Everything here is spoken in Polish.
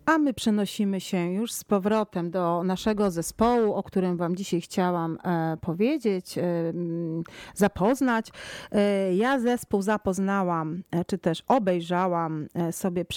A my przenosimy się już z powrotem do naszego zespołu, o którym Wam dzisiaj chciałam powiedzieć, zapoznać. Ja zespół zapoznałam, czy też obejrzałam sobie